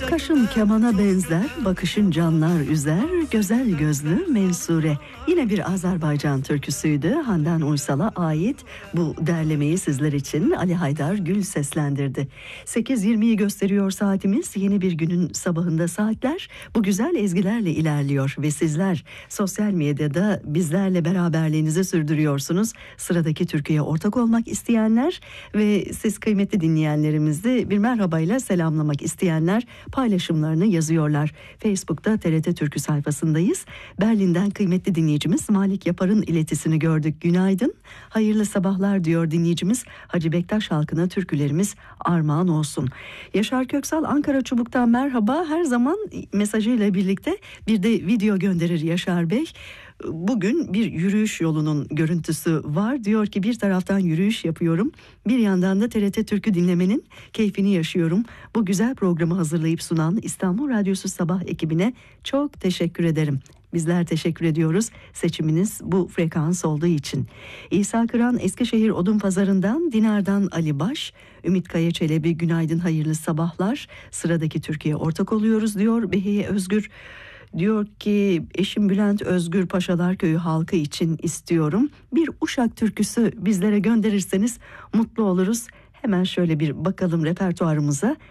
Kaşın kemana benzer, bakışın canlar üzer, güzel gözlü Mensure. Yine bir Azerbaycan türküsüydü. Handan Uysal'a ait bu derlemeyi sizler için Ali Haydar Gül seslendirdi. 8.20'yi gösteriyor saatimiz. Yeni bir günün sabahında saatler bu güzel ezgilerle ilerliyor ve sizler sosyal medyada bizlerle beraberliğinizi sürdürüyorsunuz. Sıradaki türküye ortak olmak isteyenler ve siz kıymetli dinleyenlerimizi bir merhabayla selamlamak isteyenler paylaşımlarını yazıyorlar. Facebook'ta TRT Türkü sayfasındayız. Berlin'den kıymetli dinleyicimiz Malik Yapar'ın iletisini gördük. Günaydın, hayırlı sabahlar diyor dinleyicimiz. Hacı Bektaş halkına türkülerimiz armağan olsun. Yaşar Köksal Ankara Çubuk'tan merhaba. Her zaman mesajıyla birlikte bir de video gönderir Yaşar Bey. Bugün bir yürüyüş yolunun görüntüsü var. Diyor ki bir taraftan yürüyüş yapıyorum, bir yandan da TRT Türkü dinlemenin keyfini yaşıyorum. Bu güzel programı hazırlayıp sunan İstanbul Radyosu Sabah ekibine çok teşekkür ederim. Bizler teşekkür ediyoruz seçiminiz bu frekans olduğu için. İsa Kıran Eskişehir Odunpazarı'ndan, Dinar'dan Ali Baş, Ümit Kaya Çelebi günaydın hayırlı sabahlar. Sıradaki Türkiye ortak oluyoruz diyor Behiye Özgür. Diyor ki eşim Bülent Özgür Paşalar Köyü halkı için istiyorum. Bir Uşak türküsü bizlere gönderirseniz mutlu oluruz. Hemen şöyle bir bakalım repertuarımıza.